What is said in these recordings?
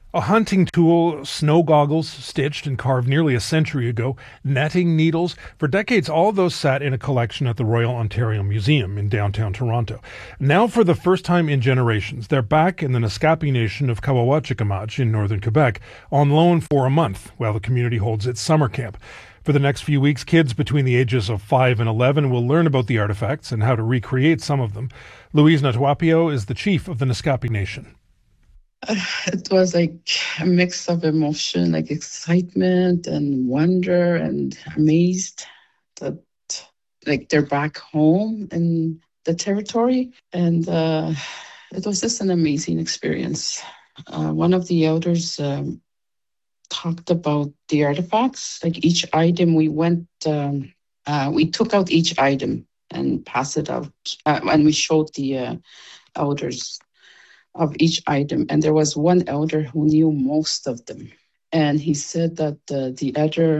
A hunting tool, snow goggles, stitched and carved nearly a century ago, netting, needles. For decades, all of those sat in a collection at the Royal Ontario Museum in downtown Toronto. Now, for the first time in generations, they're back in the Naskapi Nation of Kawawachikamach in northern Quebec, on loan for a month while the community holds its summer camp. For the next few weeks, kids between the ages of 5 and 11 will learn about the artifacts and how to recreate some of them. Louise Natuapio is the chief of the Naskapi Nation. It was like a mix of emotion, like excitement and wonder and amazed that like they're back home in the territory. And it was just an amazing experience. One of the elders talked about the artifacts, like each item we took out each item and passed it out. And we showed the elders of each item, and there was one elder who knew most of them, and he said that the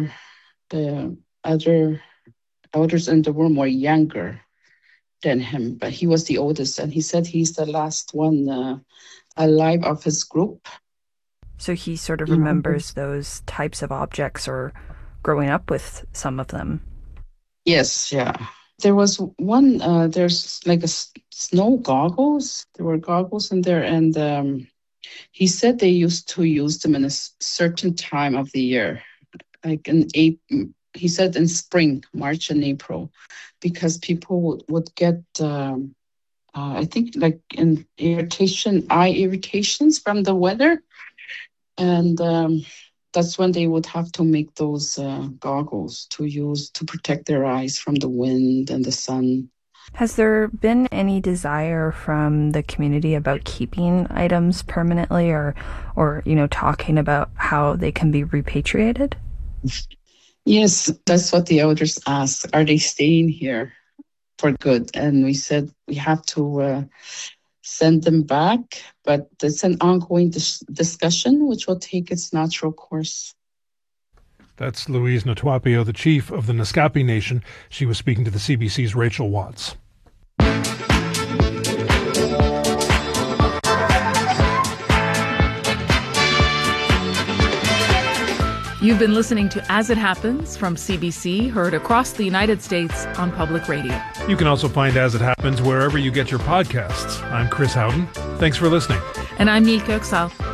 other elders in the room were younger than him, but he was the oldest, and he said he's the last one alive of his group. So he sort of remembers those types of objects or growing up with some of them. Yes, yeah. There was one, there's like a snow goggles. There were goggles in there. And he said they used to use them in a certain time of the year, like in April. He said in spring, March and April, because people would get, I think, like eye irritations from the weather. And that's when they would have to make those goggles to use to protect their eyes from the wind and the sun. Has there been any desire from the community about keeping items permanently or talking about how they can be repatriated? Yes, that's what the elders asked. Are they staying here for good? And we said we have to send them back, but it's an ongoing discussion which will take its natural course. That's Louise Natuapio, the chief of the Naskapi Nation. She was speaking to the CBC's Rachel Watts. You've been listening to As It Happens from CBC, heard across the United States on public radio. You can also find As It Happens wherever you get your podcasts. I'm Chris Howden. Thanks for listening. And I'm Nick Oxal.